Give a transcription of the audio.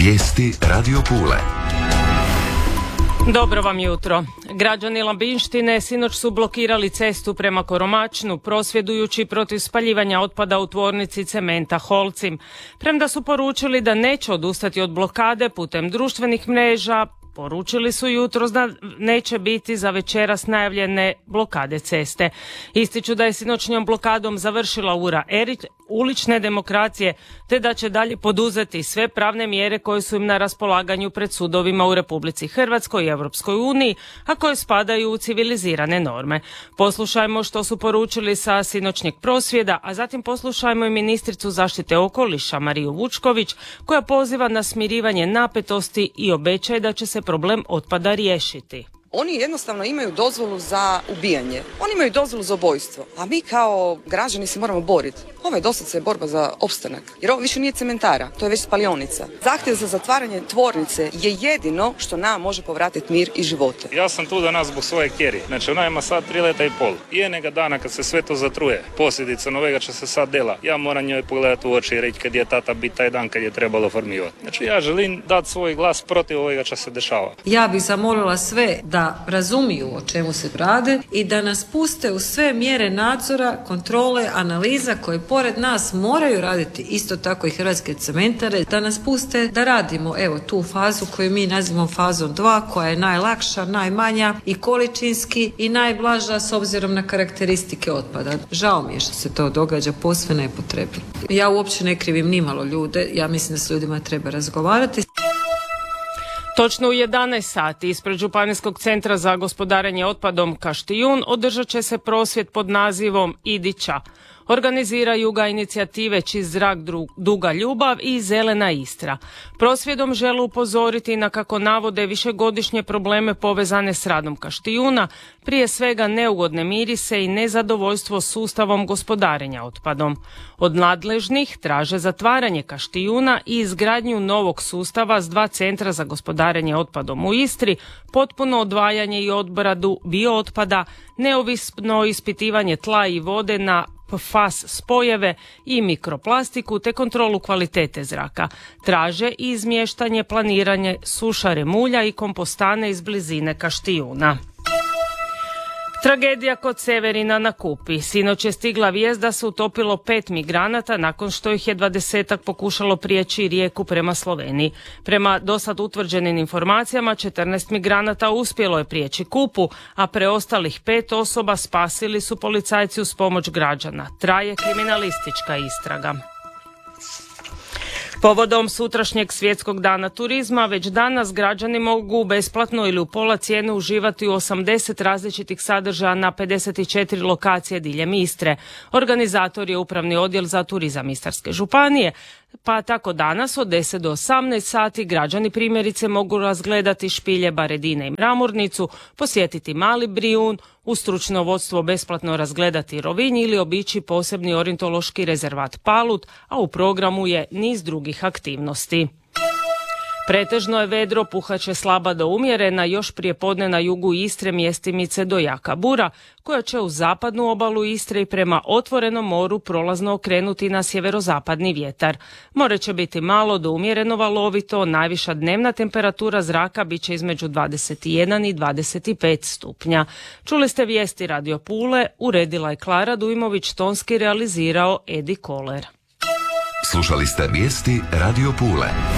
Vijesti Radio Pule. Dobro vam jutro. Građani Labinštine sinoć su blokirali cestu prema Koromačnu, prosvjedujući protiv spaljivanja otpada u tvornici cementa Holcim. Premda su poručili da neće odustati od blokade putem društvenih mreža, poručili su jutros da neće biti za večeras najavljene blokade ceste. Ističu da je sinoćnjom blokadom završila ura ulične demokracije, te da će dalje poduzeti sve pravne mjere koje su im na raspolaganju pred sudovima u Republici Hrvatskoj i Europskoj uniji, a koje spadaju u civilizirane norme. Poslušajmo što su poručili sa sinoćnjeg prosvjeda, a zatim poslušajmo i ministricu zaštite okoliša Mariju Vučković, koja poziva na smirivanje napetosti i obećaje da će se problem otpada riješiti. Oni jednostavno imaju dozvolu za ubijanje. Oni imaju dozvolu za ubojstvo. A mi kao građani se moramo boriti. Ovo je doslovce borba za opstanak. Jer ovo više nije cementara, to je već spalionica. Zahtjev za zatvaranje tvornice je jedino što nam može povratiti mir i živote. Ja sam tu danas zbog svoje kjeri. Znači ona ima sad 3 leta i pol. I jednoga dana kad se sve to zatruje, posljedica novega će se sad dela. Ja moram njoj pogledati u oči i reći kad je tata biti taj dan kad je trebalo formivati. Znači ja želim dati svoj glas protiv ovega što se dešava. Ja bih zamolila sve da razumiju o čemu se radi i da nas puste u sve mjere nadzora, kontrole, analiza koje pored nas moraju raditi isto tako i Hrvatske cementare, da nas puste da radimo evo tu fazu koju mi nazivamo fazom 2, koja je najlakša, najmanja i količinski i najblaža s obzirom na karakteristike otpada. Žao mi je što se to događa posve nepotrebno. Ja uopće ne krivim nimalo ljude, ja mislim da s ljudima treba razgovarati. Točno u 11 sati ispred Županijskog centra za gospodarenje otpadom Kaštijun održat će se prosvjed pod nazivom Idića. Organiziraju ga inicijative Čist zrak, Duga ljubav i Zelena Istra. Prosvjedom žele upozoriti na, kako navode, višegodišnje probleme povezane s radom Kaštijuna, prije svega neugodne mirise i nezadovoljstvo sustavom gospodarenja otpadom. Od nadležnih traže zatvaranje Kaštijuna i izgradnju novog sustava s 2 centra za gospodarenje otpadom u Istri, potpuno odvajanje i obradu biootpada, neovisno ispitivanje tla i vode na PFAS spojeve i mikroplastiku te kontrolu kvalitete zraka. Traže i izmještanje, planiranje sušare mulja i kompostane iz blizine Kaštijuna. Tragedija kod Severina na Kupi. Sinoć je stigla vijest da se utopilo 5 migranata nakon što ih je 20-ak pokušalo prijeći rijeku prema Sloveniji. Prema dosad utvrđenim informacijama 14 migranata uspjelo je prijeći Kupu, a preostalih 5 osoba spasili su policajci uz pomoć građana. Traje kriminalistička istraga. Povodom sutrašnjeg svjetskog dana turizma, već danas građani mogu besplatno ili u pola cijene uživati u 80 različitih sadržaja na 54 lokacije diljem Istre. Organizator je Upravni odjel za turizam Istarske županije, pa tako danas od 10 do 18 sati građani primjerice mogu razgledati špilje Baredine i Mramornicu, posjetiti Mali Brijun, uz stručno vodstvo besplatno razgledati Rovinj ili obići posebni ornitološki rezervat Palut, a u programu je niz drugih aktivnosti. Pretežno je vedro, puhaće slaba do umjerena, još prije podne na jugu Istre mjestimice do jaka bura, koja će uz zapadnu obalu Istre i prema otvorenom moru prolazno okrenuti na sjeverozapadni vjetar. More će biti malo do umjereno valovito, najviša dnevna temperatura zraka bit će između 21 i 25 stupnja. Čuli ste vijesti Radio Pule, uredila je Klara Dujmović, tonski realizirao Edi Koler. Slušali ste vijesti Radio Pule.